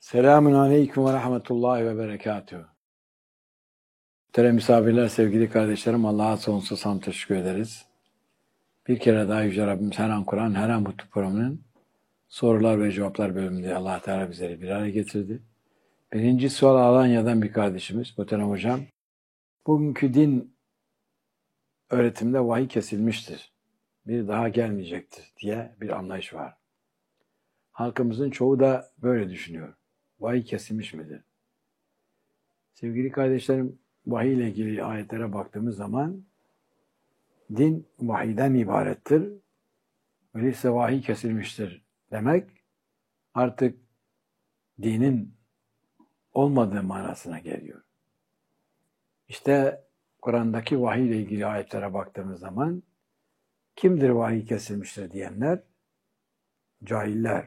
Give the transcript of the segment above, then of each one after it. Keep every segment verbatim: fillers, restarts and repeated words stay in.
Selamun aleyküm ve rahmetullahi ve berekatuhu. Muhterem misafirler, sevgili kardeşlerim, Allah'a sonsuz hamd teşekkür ederiz. Bir kere daha Yüce Rabbimiz her an Kur'an, her an Mutlu Programı'nın sorular ve cevaplar bölümünde Allah Teala bizleri bir araya getirdi. Birinci sual Alanya'dan bir kardeşimiz, Muhterem Hocam. Bugünkü din öğretimde vahiy kesilmiştir, bir daha gelmeyecektir diye bir anlayış var. Halkımızın çoğu da böyle düşünüyor. Vahiy kesilmiş midir? Sevgili kardeşlerim, vahiy ile ilgili ayetlere baktığımız zaman din vahiyden ibarettir. Öyleyse vahiy kesilmiştir demek artık dinin olmadığı manasına geliyor. İşte Kur'an'daki vahiy ile ilgili ayetlere baktığımız zaman kimdir vahiy kesilmiştir diyenler? Cahiller.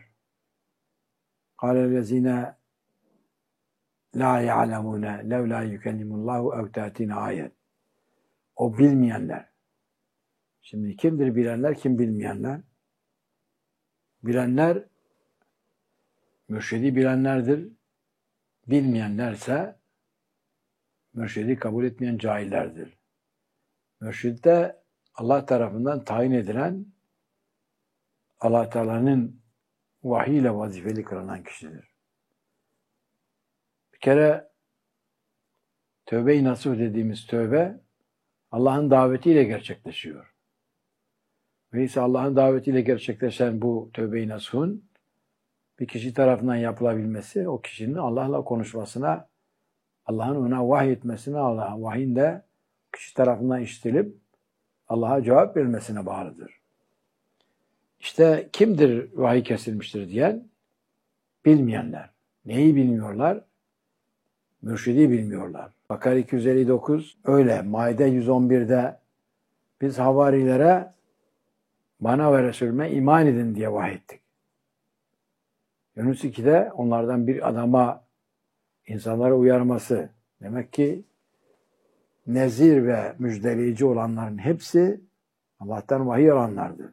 قَالَ la ya'lemune levla yukellimullahu ev ta'tina ayet. O bilmeyenler. Şimdi kimdir bilenler, kim bilmeyenler? Bilenler mürşidi bilenlerdir. Bilmeyenlerse mürşidi kabul etmeyen cahillerdir. Mürşid de Allah tarafından tayin edilen, Allah Teala'nın vahiy ile vazifeli kılınan kişidir. Bir kere tövbe-i nasuh dediğimiz tövbe Allah'ın davetiyle gerçekleşiyor. Öyleyse Allah'ın davetiyle gerçekleşen bu tövbe-i nasuhun bir kişi tarafından yapılabilmesi, o kişinin Allah'la konuşmasına, Allah'ın ona vahiy etmesine, Allah'ın vahyin de kişi tarafından işitilip Allah'a cevap verilmesine bağlıdır. İşte kimdir vahiy kesilmiştir diyen? Bilmeyenler. Neyi bilmiyorlar? Mürşidi bilmiyorlar. Bakara iki yüz elli dokuz öyle. Maide yüz on birde biz havarilere bana ve Resulüme iman edin diye vahyettik. Yunus iki'de onlardan bir adama insanlara uyarması. Demek ki nezir ve müjdeleyici olanların hepsi Allah'tan vahiy alanlardı.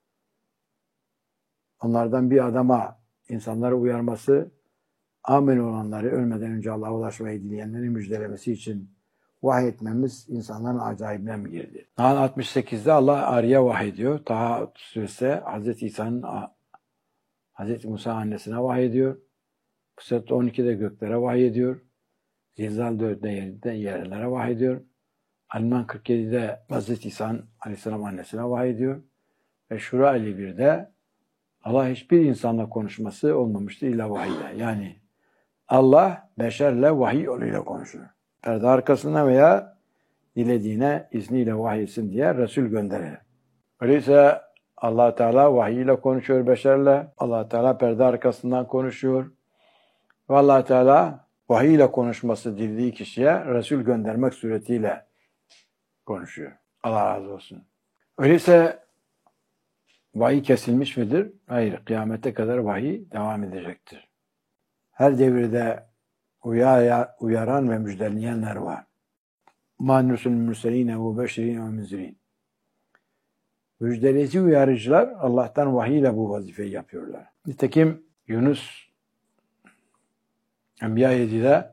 Onlardan bir adama insanlara uyarması, amin olanları ölmeden önce Allah'a ulaşmayı dileyenlerin müjdelemesi için vahiy etmemiz insanların acayibine mi girdi? Nahl altmış sekizde Allah Arya vahiy ediyor. Taha suresi Hazreti İsa'nın Hazreti Musa annesine vahiy ediyor. Fusat on iki'de göklere vahiy ediyor. Zilzal dört'te yerlere vahiy ediyor. Al-İmran kırk yedi'de Hazreti İsa'nın aleyhisselam annesine vahiy ediyor. Ve Şura elli bir'de Allah hiçbir insanla konuşması olmamıştır illa vahiyle. Yani Allah beşerle vahiy yoluyla konuşur. Perde arkasına veya dilediğine izniyle vahiy etsin diye Resul gönderir. Öyleyse Allah Teala vahiy ile konuşuyor beşerle. Allah Teala perde arkasından konuşuyor. Ve Allah Teala vahiy ile konuşması dilediği kişiye Resul göndermek suretiyle konuşuyor. Allah razı olsun. Öyleyse vahiy kesilmiş midir? Hayır. Kıyamete kadar vahiy devam edecektir. Her devirde uyar, uyaran ve müjdeleyenler var. مَا نُرْسُلُ الْمُرْسَلِينَ وَبَشِرِينَ وَمُنْزِرِينَ Müjdeleyici uyarıcılar Allah'tan vahiy ile bu vazifeyi yapıyorlar. Nitekim Yunus Enbiya yedi'de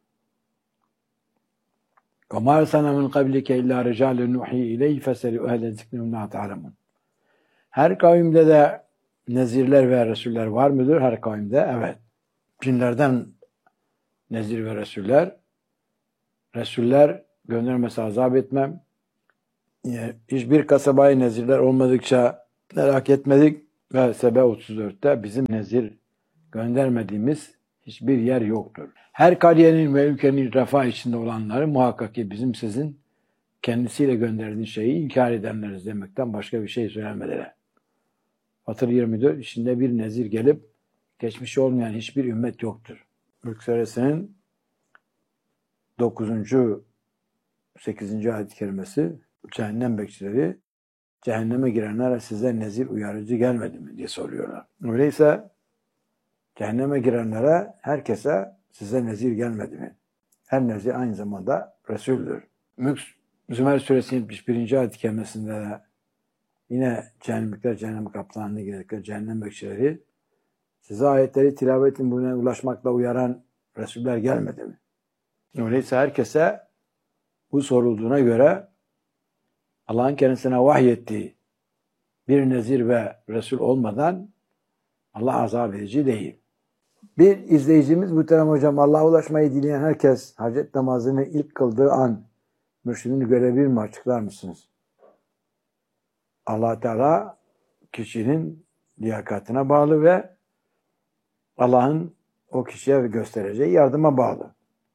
وَمَا أَرْسَلْنَا مِنْ قَبْلِكَ إِلَّا رِجَالٌ نُوحِي إِلَيْهِ فَاسْأَلُوا أَهْلَ الذِّكْرِ إِنْ كُنتُمْ لَا تَعْلَمُونَ Her kavimde de nezirler ve resuller var mıdır? Her kavimde evet. Cinlerden nezir ve resuller. Resuller göndermesi azap etmem. Hiçbir kasabaya nezirler olmadıkça merak etmedik. Ve Sebe otuz dört'te bizim nezir göndermediğimiz hiçbir yer yoktur. Her kariyenin ve ülkenin refah içinde olanları muhakkak ki bizim sizin kendisiyle gönderdiğiniz şeyi inkar edenleriz demekten başka bir şey söylemediler. Fatır yirmi dört içinde bir nezir gelip geçmiş olmayan hiçbir ümmet yoktur. Mülk Suresinin dokuzuncu sekizinci ayet-i kerimesi cehennem bekçileri cehenneme girenlere size nezir uyarıcı gelmedi mi diye soruyorlar. Öyleyse cehenneme girenlere herkese size nezir gelmedi mi? Her nezir aynı zamanda Resul'dür. Mülk Zümer Suresinin yetmiş birinci ayet-i kerimesinde de yine cehennemlikler cehenneme kapılarına girdikleri cehennem bekçileri Size ayetleri tilavetin buna ulaşmakla uyaran Resuller gelmedi mi? Öyleyse herkese bu sorulduğuna göre Allah'ın kendisine vahyettiği bir nezir ve Resul olmadan Allah azap edici değil. Bir izleyicimiz muhterem hocam, Allah'a ulaşmayı dileyen herkes hacet namazını ilk kıldığı an mürşidini görebilir mi? Açıklar mısınız? Allah Teala kişinin liyakatine bağlı ve Allah'ın o kişiye göstereceği yardıma bağlı.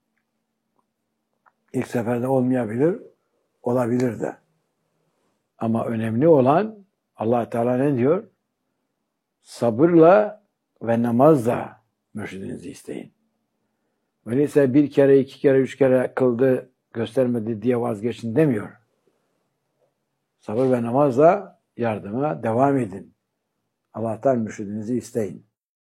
İlk seferde olmayabilir, olabilir de. Ama önemli olan Allah Teala ne diyor? Sabırla ve namazla mürşidinizi isteyin. Öyleyse bir kere, iki kere, üç kere kıldı, göstermedi diye vazgeçin demiyor. Sabır ve namazla yardıma devam edin. Allah'tan mürşidinizi isteyin.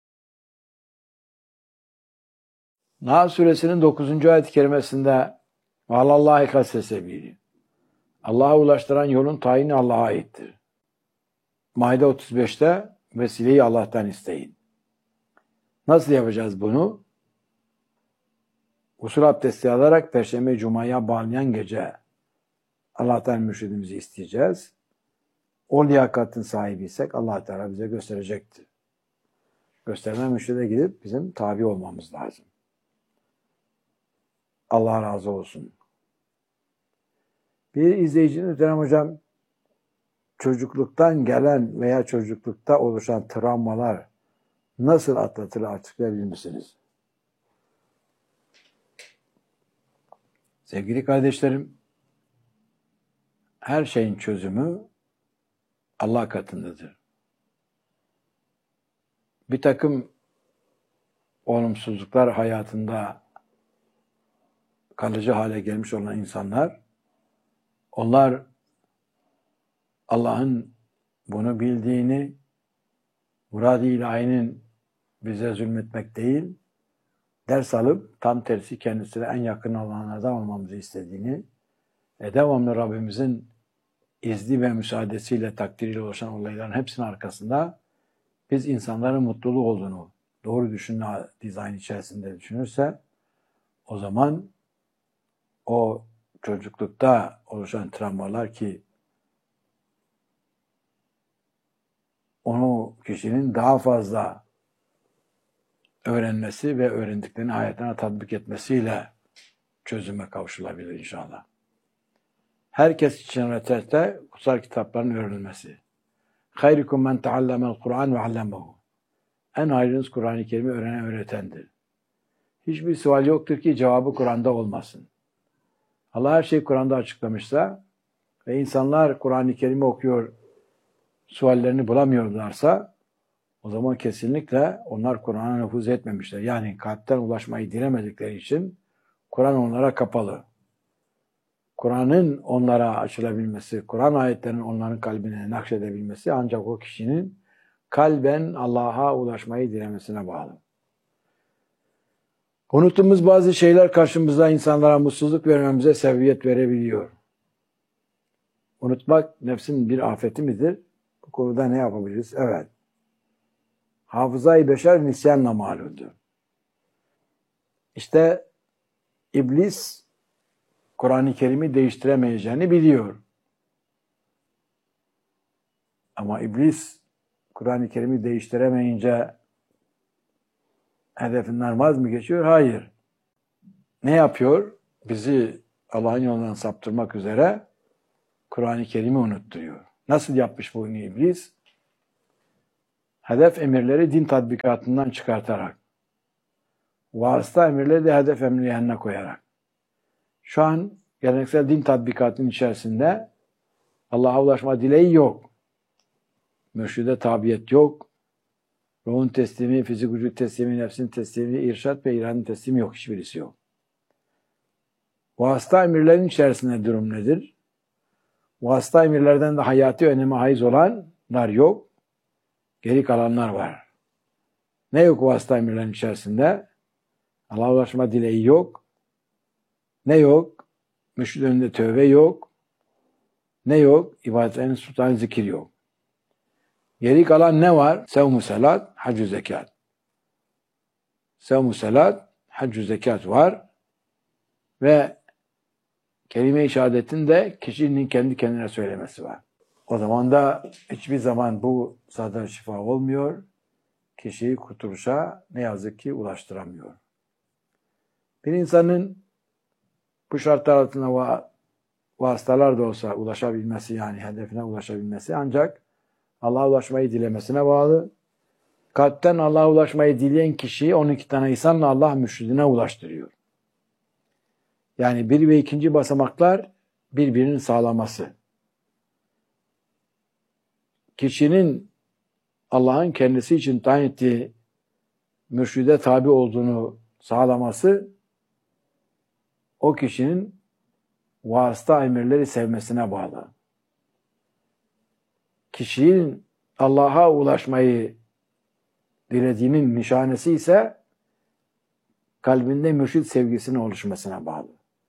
Nahl suresinin dokuzuncu ayet-i kerimesinde "Valallahi kasesebili" Allah'a ulaştıran yolun tayini Allah'a aittir. Maide otuz beşte vesileyi Allah'tan isteyin. Nasıl yapacağız bunu? Usul abdesti alarak Perşembe Cuma'ya bağlayan gece Allah'tan mürşidimizi isteyeceğiz. O liyakatın sahibiysek Allah Teala bize gösterecektir. Gösterme mürşide gidip bizim tabi olmamız lazım. Allah razı olsun. Bir izleyicinin Hüseyin hocam, çocukluktan gelen veya çocuklukta oluşan travmalar nasıl atlatılır açıklayabilir misiniz? Sevgili kardeşlerim, her şeyin çözümü Allah katındadır. Bir takım olumsuzluklar hayatında kalıcı hale gelmiş olan insanlar, onlar Allah'ın bunu bildiğini, murad-ı ilahinin bize zulmetmek değil, ders alıp tam tersi kendisine en yakın olanlardan olmamızı istediğini, e devamlı Rabbimizin izni ve müsaadesiyle, takdiriyle oluşan olayların hepsinin arkasında biz insanların mutluluğu olduğunu doğru düşünme dizayn içerisinde düşünürse, o zaman o çocuklukta oluşan travmalar ki onu kişinin daha fazla öğrenmesi ve öğrendiklerini hayatına tatbik etmesiyle çözüme kavuşulabilir inşallah. Herkes için reçete kutsal kitapların öğrenilmesi. Hayrukum men teallemel Kur'an ve allemehu. En hayrınız Kur'an-ı Kerim'i öğrenen öğretendir. Hiçbir sual yoktur ki cevabı Kur'an'da olmasın. Allah her şeyi Kur'an'da açıklamışsa ve insanlar Kur'an-ı Kerim'i okuyor, suallerini bulamıyorlarsa o zaman kesinlikle onlar Kur'an'a nüfuz etmemişler. Yani kalpten ulaşmayı dilemedikleri için Kur'an onlara kapalı. Kur'an'ın onlara açılabilmesi, Kur'an ayetlerinin onların kalbine nakşedebilmesi ancak o kişinin kalben Allah'a ulaşmayı dilemesine bağlı. Unuttuğumuz bazı şeyler karşımızda insanlara mutsuzluk vermemize sebebiyet verebiliyor. Unutmak nefsin bir afeti midir? Bu konuda ne yapabiliriz? Evet. Hafızayı beşer nisyanla malumdur. İşte iblis Kur'an-ı Kerim'i değiştiremeyeceğini biliyor. Ama iblis Kur'an-ı Kerim'i değiştiremeyince hedefinden vaz mı geçiyor? Hayır. Ne yapıyor? Bizi Allah'ın yolundan saptırmak üzere Kur'an-ı Kerim'i unutturuyor. Nasıl yapmış bunu iblis? Hedef emirleri din tatbikatından çıkartarak, vasıta emirleri de hedef emri yanına koyarak. Şu an geleneksel din tatbikatının içerisinde Allah'a ulaşma dileği yok. Mürşide tabiyet yok. Ruhun teslimi, fizik vücut teslimi, nefsin teslimi, irşat ve iradenin teslimi yok. Hiçbirisi yok. Vasıta emirlerin içerisinde durum nedir? Vasıta emirlerden de hayati öneme haiz olanlar yok. Geri kalanlar var. Ne yok vasıta emirlerin içerisinde? Allah'a ulaşma dileği yok. Ne yok? Mürşid önünde tövbe yok. Ne yok? İbadetlerin sultan zikir yok. Geri kalan ne var? Sevm-ü salat, hac-ı zekat. sevm-ü salat, hac-ü zekat var ve kelime-i şehadetin de kişinin kendi kendine söylemesi var. O zaman da hiçbir zaman bu zaten şifa olmuyor. Kişiyi kurtuluşa ne yazık ki ulaştıramıyor. Bir insanın bu şartlar altında va vasıtalar da olsa ulaşabilmesi, yani hedefine ulaşabilmesi ancak Allah'a ulaşmayı dilemesine bağlı. Kalpten Allah'a ulaşmayı dileyen kişiyi on iki tane insanla Allah mürşidine ulaştırıyor. Yani bir ve ikinci basamaklar birbirinin sağlaması. Kişinin Allah'ın kendisi için tayin ettiği mürşide tabi olduğunu sağlaması, o kişinin vasıta emirleri sevmesine bağlı. Kişinin Allah'a ulaşmayı dilediğinin nişanesi ise kalbinde mürşid sevgisinin oluşmasına bağlı.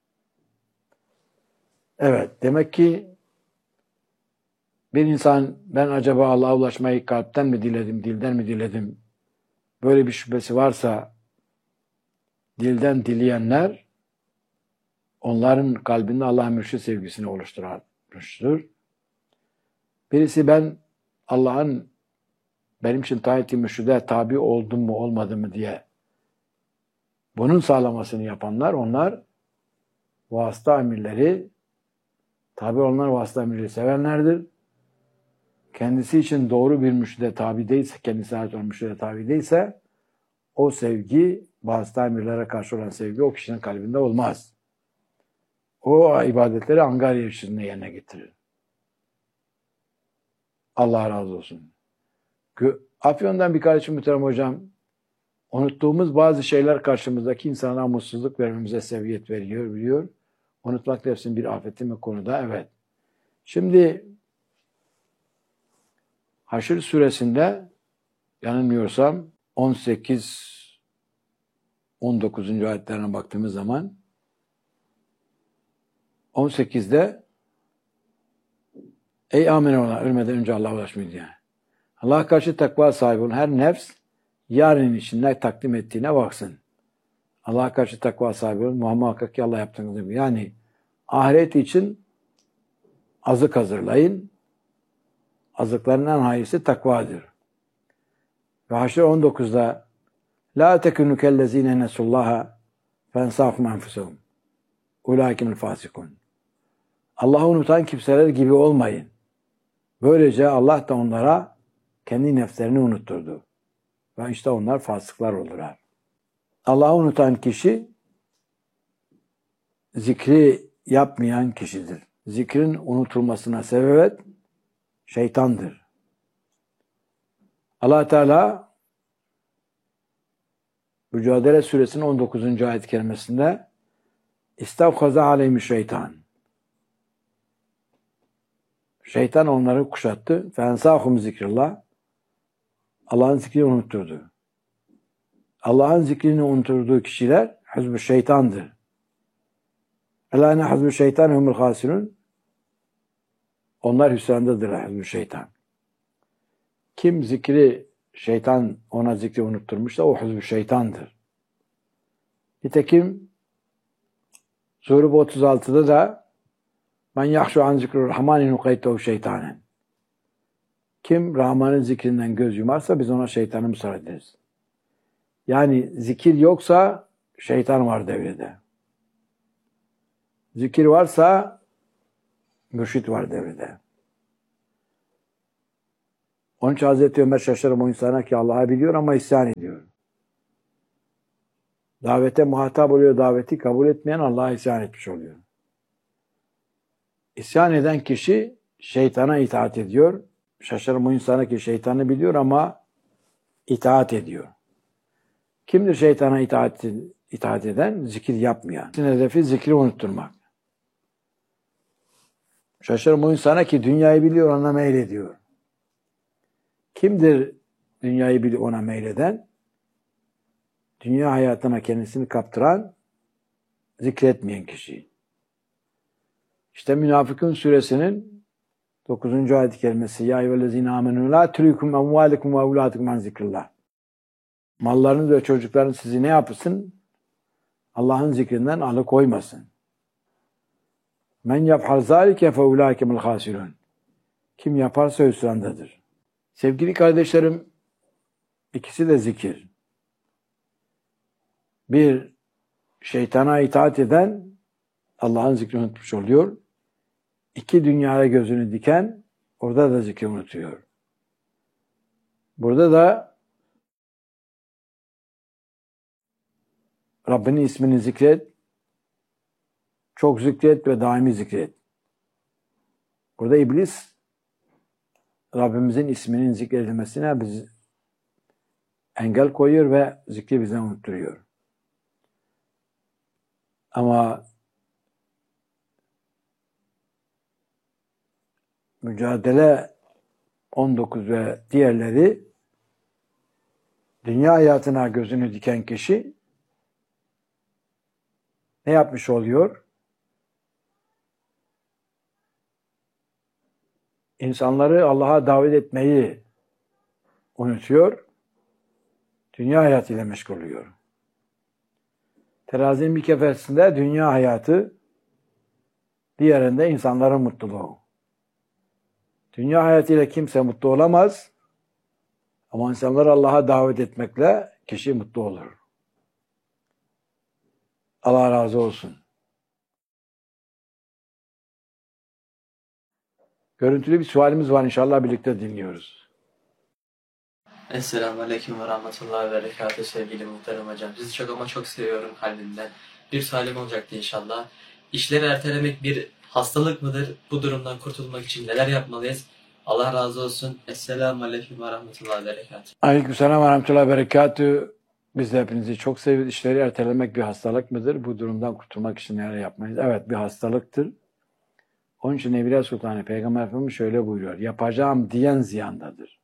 Evet, demek ki bir insan ben acaba Allah'a ulaşmayı kalpten mi diledim, dilden mi diledim? Böyle bir şüphesi varsa dilden dileyenler onların kalbinde Allah'ın mürşid sevgisini oluşturmuştur. Birisi ben Allah'ın benim için tayin ettiği mürşide tabi oldum mu olmadı mı diye bunun sağlamasını yapanlar, onlar vasıta emirleri, tabi olanlar vasıta emirleri sevenlerdir. Kendisi için doğru bir mürşide tabi değilse, kendisi ait olan mürşide tabi değilse, o sevgi, vasıta emirlere karşı olan sevgi o kişinin kalbinde olmaz. O ibadetleri angarya içinde yerine getirir. Allah razı olsun. Afyon'dan bir kardeşim muhterem hocam, unuttuğumuz bazı şeyler karşımızdaki insana mutsuzluk vermemize sebebiyet veriyor, biliyor. Unutmak nefsin bir afeti mi konuda? Evet. Şimdi Haşr suresinde yanılmıyorsam on sekiz on dokuzuncu ayetlerine baktığımız zaman on sekizde ey amin olanlar, ölmeden önce Allah'a ulaşmayı diye. Allah'a karşı takva sahibi olan her nefs yarın için ne takdim ettiğine baksın. Allah'a karşı takva sahibi olun. Muhakkak ki Allah yaptığınız gibi. Yani ahiret için azık hazırlayın. Azıkların en hayırlısı takvadır. Ve Haşr on dokuzda la tekunu kellezine nesullaha fensahum enfusahum ulaikumul fasikun. Allah'ı unutan kimseler gibi olmayın. Böylece Allah da onlara kendi nefslerini unutturdu. Ve işte onlar fasıklar olurlar. Allah'ı unutan kişi zikri yapmayan kişidir. Zikrin unutulmasına sebebiyet şeytandır. Allah Teala Mücadele Suresinin on dokuzuncu ayet-i kerimesinde İstavhaza aleyhimüş şeytan. Şeytan onları kuşattı. Fensahum zikrillah. Allah'ın zikrini unutturdu. Allah'ın zikrini unutturduğu kişiler hizb-i şeytandır. Elâne hizb-i şeytan humul hasirun. Onlar hüsrandadırlar, hizb-i şeytan. Kim zikri, şeytan ona zikri unutturmuşsa o hizb-i şeytandır. Nitekim Zuhruf otuz altıda da men yahşu an zikri rahmani nukaytehu şeytanen. Kim Rahman'ın zikrinden göz yumarsa biz ona şeytanı musar ederiz. Yani zikir yoksa şeytan var devrede. Zikir varsa mürşit var devrede. Onun için Hazreti Ömer şaşırır o insana ki Allah'ı biliyor ama isyan ediyor. Davete muhatap oluyor, daveti kabul etmeyen Allah'a isyan etmiş oluyor. İsyan eden kişi şeytana itaat ediyor. Şaşırır o insana ki şeytanı biliyor ama itaat ediyor. Kimdir şeytana itaat, itaat eden? Zikir yapmayan. Hedefi zikri unutturmak. Şaşırır o insana ki dünyayı biliyor, ona meylediyor. Kimdir dünyayı biliyor, ona meyleden? Dünya hayatına kendisini kaptıran, zikretmeyen kişi. İşte Münafıkun suresinin dokuzuncu ayet-i kerimesi ya eyyühellezine amenü la tülükum emvâlekum ve evlâdukum an zikrillah. mallarınız ve çocuklarınız sizi ne yapsın? Allah'ın zikrinden alıkoymasın. Men yaf'al zalike fe ulaikemul hasirun. Kim yaparsa hüsrandadır. Sevgili kardeşlerim, ikisi de zikir. Bir, şeytana itaat eden Allah'ın zikrini unutmuş oluyor. İki, dünyaya gözünü diken orada da zikri unutuyor. Burada da Rabbinin ismini zikret, çok zikret ve daimi zikret. Burada iblis Rabbimizin isminin zikredilmesine biz engel koyuyor ve zikri bizden unutturuyor. Ama mücadele on dokuz ve diğerleri dünya hayatına gözünü diken kişi ne yapmış oluyor? İnsanları Allah'a davet etmeyi unutuyor. Dünya hayatıyla meşgul oluyor. Terazinin bir kefesinde dünya hayatı, diğerinde insanların mutluluğu. Dünya hayatıyla kimse mutlu olamaz. Ama insanları Allah'a davet etmekle kişi mutlu olur. Allah razı olsun. Görüntülü bir sualimiz var. İnşallah birlikte dinliyoruz. Esselamu Aleyküm ve Rahmetullahi ve Berekatuhu sevgili muhterem hocam. Sizi çok ama çok seviyorum kalbimden. Bir sualim olacaktı inşallah. İşleri ertelemek bir hastalık mıdır? Bu durumdan kurtulmak için neler yapmalıyız? Allah razı olsun. Esselamu Aleyküm ve Rahmetullahi ve Berekatuhu. Aleykümselam ve Rahmetullahi ve Berekatuhu. Biz de hepinizi çok seviyoruz. İşleri ertelemek bir hastalık mıdır? Bu durumdan kurtulmak için neler yapmalıyız? Evet, bir hastalıktır. Onun için Evliya Sultanı Peygamber Efendimiz şöyle buyuruyor. Yapacağım diyen ziyandadır.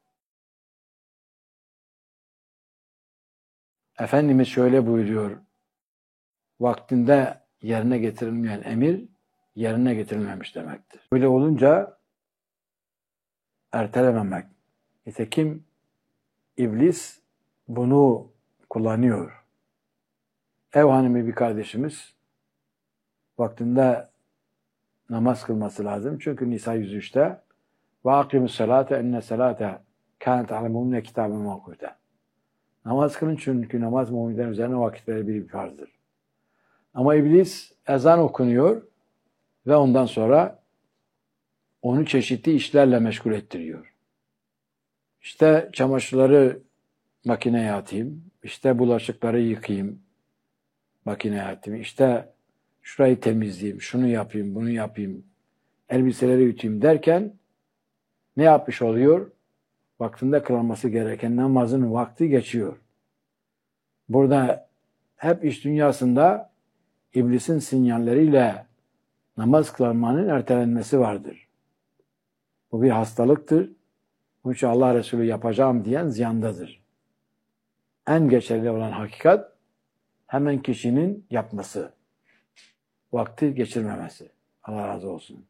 Efendimiz şöyle buyuruyor. Vaktinde yerine getirilmeyen emir yerine getirilmemiş demektir. Böyle olunca ertelememek. Nitekim iblis bunu kullanıyor. Ev hanımı bir kardeşimiz vaktinde namaz kılması lazım. Çünkü Nisa yüz üçte ve akimus salate enne salate kânet alel mu'minine kitaben mevkûte. Namaz kılın çünkü namaz müminlerin üzerine vakitleri bir farzdır. Ama iblis ezan okunuyor ve ondan sonra onu çeşitli işlerle meşgul ettiriyor. İşte çamaşırları makineye atayım, işte bulaşıkları yıkayayım, makineye atayım, işte şurayı temizleyeyim, şunu yapayım, bunu yapayım, elbiseleri üteyim derken ne yapmış oluyor? Vaktinde kılınması gereken namazın vakti geçiyor. Burada hep iş dünyasında iblisin sinyalleriyle namaz kılmanın ertelenmesi vardır. Bu bir hastalıktır. Bunun için Allah Resulü yapacağım diyen ziyandadır. En geçerli olan hakikat hemen kişinin yapması. Vakti geçirmemesi. Allah razı olsun.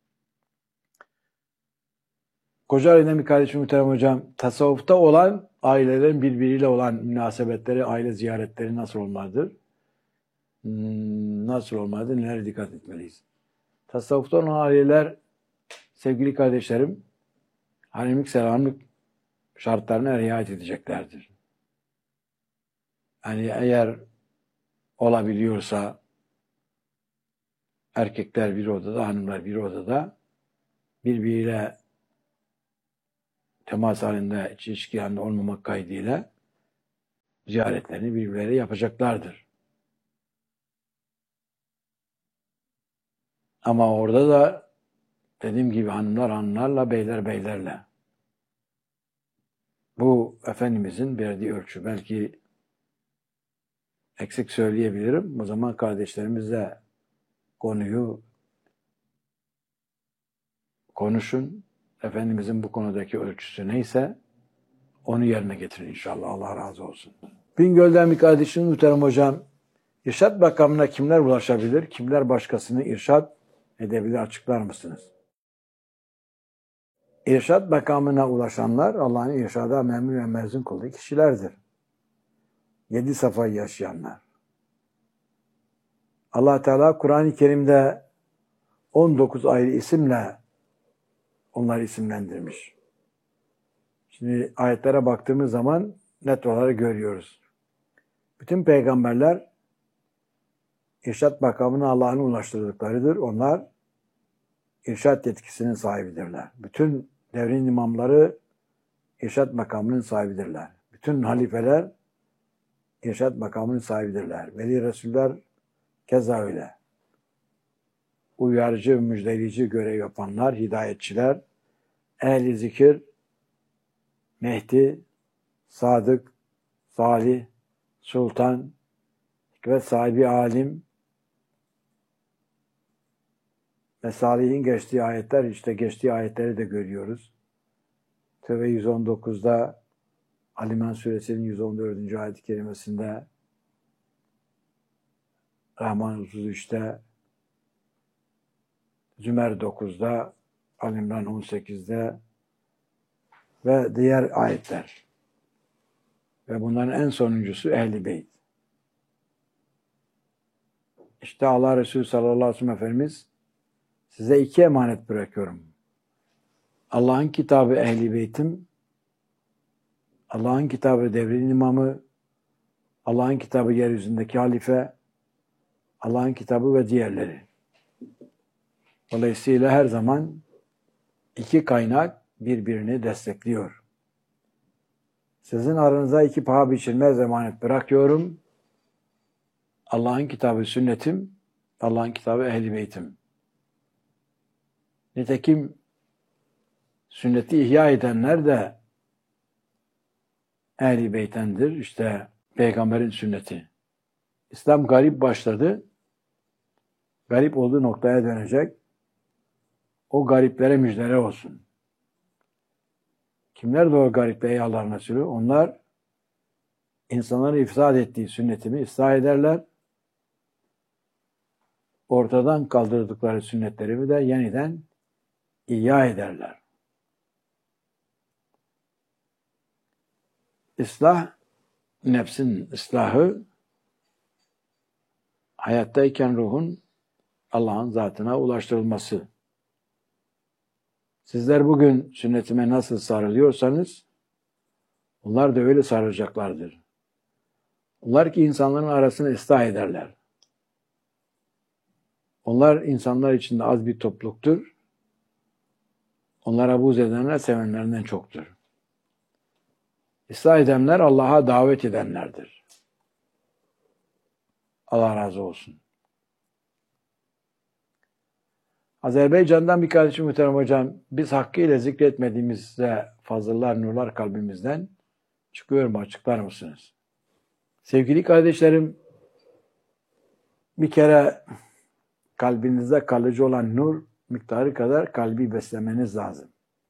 Kocaeli'den bir kardeşim muhterem hocam, tasavvufta olan ailelerin birbiriyle olan münasebetleri, aile ziyaretleri nasıl olmalıdır? Hmm, nasıl olmalıdır? Nelere dikkat etmeliyiz? Tasavvufta olan aileler, sevgili kardeşlerim, hanimlik selamlık şartlarına riayet edeceklerdir. Yani eğer olabiliyorsa erkekler bir odada, hanımlar bir odada birbiriyle temas halinde, ilişki halinde olmamak kaydıyla ziyaretlerini birbirleri yapacaklardır. Ama orada da dediğim gibi hanımlar hanımlarla, beyler beylerle. Bu Efendimizin verdiği ölçü. Belki eksik söyleyebilirim. O zaman kardeşlerimizle konuyu konuşun. Efendimizin bu konudaki ölçüsü neyse onu yerine getirin inşallah. Allah razı olsun. Bingöl'den bir kardeşim muhterem hocam, irşad makamına kimler ulaşabilir? Kimler başkasını irşad edebilir? Açıklar mısınız? İrşad makamına ulaşanlar Allah'ın irşada memnun ve mezun kıldığı kişilerdir. Yedi safayı yaşayanlar. Allah Teala Kur'an-ı Kerim'de on dokuz ayrı isimle onları isimlendirmiş. Şimdi ayetlere baktığımız zaman net olarak görüyoruz. Bütün peygamberler irşat makamına Allah'ın ulaştırdıklarıdır. Onlar irşat yetkisinin sahibidirler. Bütün devrin imamları irşat makamının sahibidirler. Bütün halifeler irşat makamının sahibidirler. Veli Resuller keza öyle. Uyarıcı, müjdeleyici görev yapanlar, hidayetçiler, ehli zikir, Mehdi, Sadık, Salih, Sultan ve sahibi alim ve Salih'in geçtiği ayetler, işte geçtiği ayetleri de görüyoruz. Tevbe yüz on dokuzda, Ali İmran Suresinin yüz on dördüncü ayet-i kerimesinde, Rahman otuz üçte, Zümer dokuzda, Ali İmran on sekizde ve diğer ayetler. Ve bunların en sonuncusu Ehl-i Beyt. İşte Allah Resulü sallallahu aleyhi ve sellem Efendimiz size iki emanet bırakıyorum. Allah'ın kitabı Ehl-i Beyt'im, Allah'ın kitabı devrin imamı, Allah'ın kitabı yeryüzündeki halife, Allah'ın kitabı ve diğerleri. Dolayısıyla her zaman iki kaynak birbirini destekliyor. Sizin aranıza iki paha biçilmez emanet bırakıyorum. Allah'ın kitabı sünnetim, Allah'ın kitabı Ehl-i Beyt'im. Nitekim sünneti ihya edenler de Ehl-i Beyt'tendir. İşte peygamberin sünneti. İslam garip başladı. Garip olduğu noktaya dönecek. O gariplere müjdeler olsun. Kimler de o gariple ey Allah'ın Resulü? Onlar insanları ifsad ettiği sünnetimi ıslah ederler. Ortadan kaldırdıkları sünnetlerimi de yeniden ihya ederler. İslah, nefsin ıslahı, hayattayken ruhun Allah'ın zatına ulaştırılması. Sizler bugün sünnetime nasıl sarılıyorsanız, onlar da öyle sarılacaklardır. Onlar ki insanların arasını ıslah ederler. Onlar insanlar içinde az bir topluluktur. Onlara buğz edenler sevenlerinden çoktur. Islah edenler Allah'a davet edenlerdir. Allah razı olsun. Azerbaycan'dan bir kardeşim muhterem hocam, biz hakkıyla zikretmediğimizde fazlalar, nurlar kalbimizden çıkıyor mu? Açıklar mısınız? Sevgili kardeşlerim, bir kere kalbinizde kalıcı olan nur miktarı kadar kalbi beslemeniz lazım.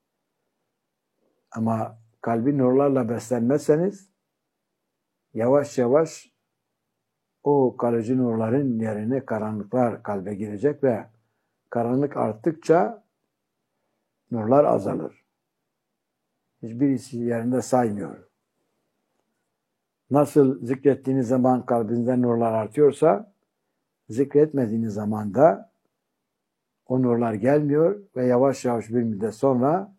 Ama kalbi nurlarla beslenmezseniz yavaş yavaş o kalıcı nurların yerine karanlıklar kalbe girecek ve karanlık arttıkça nurlar azalır. Hiçbirisi yerinde saymıyor. Nasıl zikrettiğiniz zaman kalbinizde nurlar artıyorsa, zikretmediğiniz zaman da o nurlar gelmiyor ve yavaş yavaş bir müddet sonra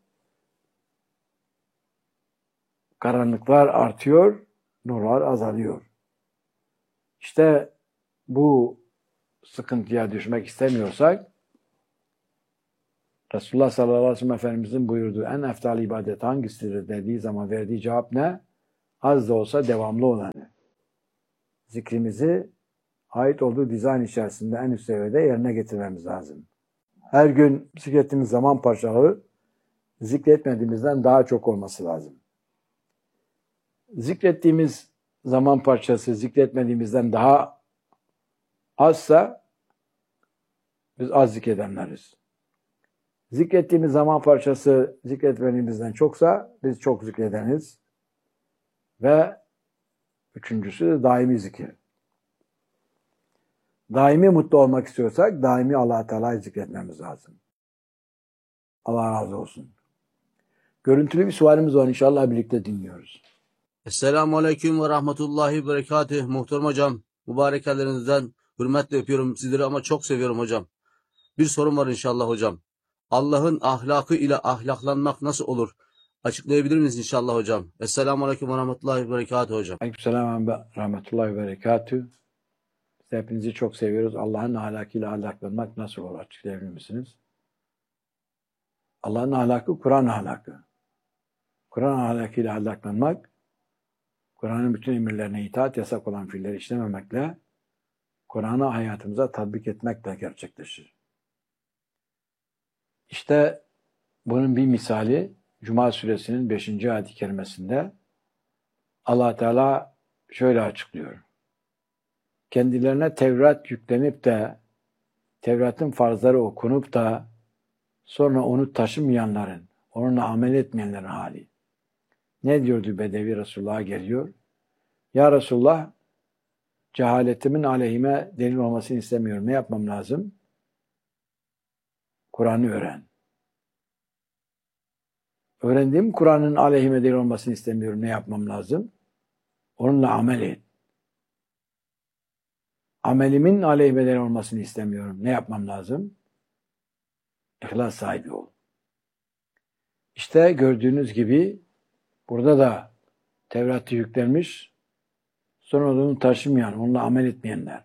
karanlıklar artıyor, nurlar azalıyor. İşte bu sıkıntıya düşmek istemiyorsak, Resulullah sallallahu aleyhi ve sellem Efendimizin buyurduğu en eftal ibadet hangisidir dediği zaman verdiği cevap ne? Az da olsa devamlı olanı. Zikrimizi ait olduğu dizayn içerisinde en üst seviyede yerine getirmemiz lazım. Her gün zikrettiğimiz zaman parçaları zikretmediğimizden daha çok olması lazım. Zikrettiğimiz zaman parçası zikretmediğimizden daha azsa biz az zikredenleriz. Zikrettiğimiz zaman parçası zikretmediğimizden çoksa biz çok zikredeniz. Ve üçüncüsü de daimi zikir. Daimi mutlu olmak istiyorsak daimi Allah-u Teala'yı zikretmemiz lazım. Allah razı olsun. Görüntülü bir sualimiz var. İnşallah birlikte dinliyoruz. Esselamu Aleyküm ve Rahmetullahi ve Berekatüh. Muhterem hocam, mübarek ellerinizden hürmetle öpüyorum sizleri ama çok seviyorum hocam. Bir sorum var inşallah hocam. Allah'ın ahlakı ile ahlaklanmak nasıl olur? Açıklayabilir misiniz inşallah hocam? Esselamu Aleyküm ve Rahmetullahi ve Berekatüh hocam. Aleykümselam ve rahmetullahi ve berekatüh. Biz hepinizi çok seviyoruz. Allah'ın ahlakıyla ahlaklanmak nasıl olur? Açıklayabilir misiniz? Allah'ın ahlakı Kur'an ahlakı. Kur'an ahlakıyla ahlaklanmak, Kur'an'ın bütün emirlerine itaat, yasak olan fiilleri işlememekle, Kur'an'ı hayatımıza tatbik etmekle gerçekleşir. İşte bunun bir misali Cuma suresinin beşinci ayet-i kerimesinde Allah Teala şöyle açıklıyor. Kendilerine Tevrat yüklenip de Tevrat'ın farzları okunup da sonra onu taşımayanların, onunla amel etmeyenlerin hali. Ne diyordu Bedevi Resulullah'a geliyor? Ya Resulullah, cehaletimin aleyhime delil olmasını istemiyorum. Ne yapmam lazım? Kur'an'ı öğren. Öğrendiğim Kur'an'ın aleyhime delil olmasını istemiyorum. Ne yapmam lazım? Onunla amel et. Amelimin aleyhime delil olmasını istemiyorum. Ne yapmam lazım? İhlas sahibi ol. İşte gördüğünüz gibi burada da Tevrat'ı yüklenmiş, sonra onu taşımayan, onunla amel etmeyenler.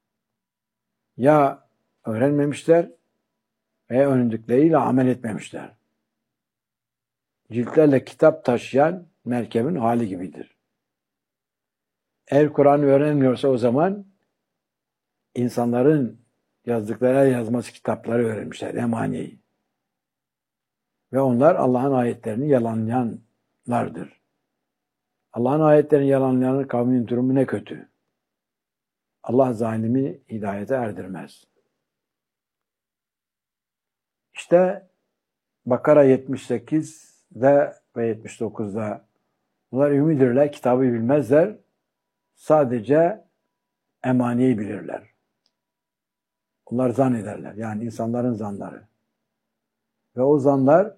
Ya öğrenmemişler veya öğrendikleriyle amel etmemişler. Ciltlerle kitap taşıyan merkebin hali gibidir. Eğer Kur'an'ı öğrenmiyorsa o zaman insanların yazdıkları yazması kitapları öğrenmişler, emaneyi. Ve onlar Allah'ın ayetlerini yalanlayanlardır. Allah'ın ayetlerini yalanlayan kavmin durumu ne kötü. Allah zalimi hidayete erdirmez. İşte Bakara yetmiş sekizde ve yetmiş dokuzda bunlar ümidirler, kitabı bilmezler. Sadece emaneyi bilirler. Onlar zan ederler. Yani insanların zanları. Ve o zanlar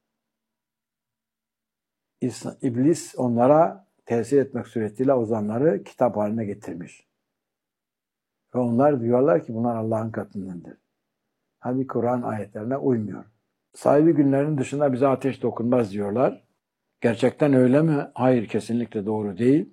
İblis onlara tesir etmek suretiyle o zanları kitap haline getirmiş. Ve onlar diyorlar ki bunlar Allah'ın katındandır. Hadi Kur'an ayetlerine uymuyor. Sahibi günlerin dışında bize ateş dokunmaz diyorlar. Gerçekten öyle mi? Hayır, kesinlikle doğru değil.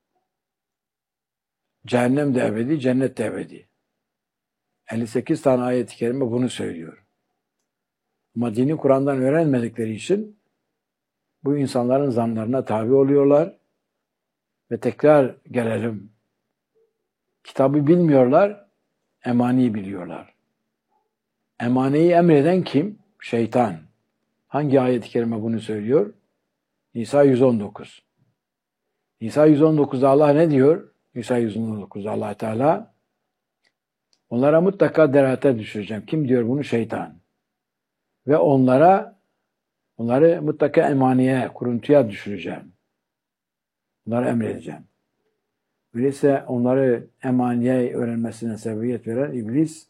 Cehennem de ebedi, cennet de ebedi. elli sekiz tane ayet-i kerime bunu söylüyor. Ama dini Kur'an'dan öğrenmedikleri için bu insanların zanlarına tabi oluyorlar ve tekrar gelelim. Kitabı bilmiyorlar, emaneyi biliyorlar. Emaneyi emreden kim? Şeytan. Hangi ayet-i kerime bunu söylüyor? Nisa yüz on dokuz. Nisa yüz on dokuzda Allah ne diyor? Nisa yüz on dokuzda Allah Teala onlara mutlaka derate düşüreceğim. Kim diyor bunu? Şeytan. Ve onlara onları mutlaka emaneye, kuruntuya düşüreceğim. Bunları emredeceğim. Öyleyse onları emaneye öğrenmesine sebebiyet veren iblis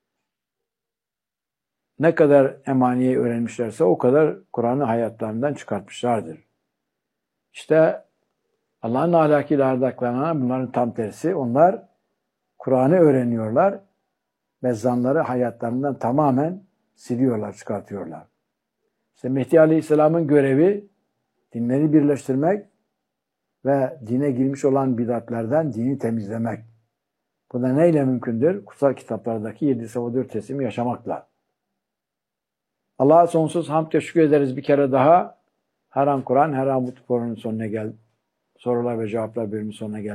ne kadar emaniyeyi öğrenmişlerse o kadar Kur'an'ı hayatlarından çıkartmışlardır. İşte Allah'ın ahlakıyla ahlaklanan bunların tam tersi. Onlar Kur'an'ı öğreniyorlar ve zanları hayatlarından tamamen siliyorlar, çıkartıyorlar. İşte Mehdi Aleyhisselam'ın görevi dinleri birleştirmek ve dine girmiş olan bidatlerden dini temizlemek. Bu da neyle mümkündür? Kutsal kitaplardaki yedi sefa dört teslimi yaşamakla. Allah'a sonsuz hamd teşekkür ederiz bir kere daha. Her an Kur'an, her an bu programın sonuna gel. Sorular ve cevaplar bölümünün sonuna gel.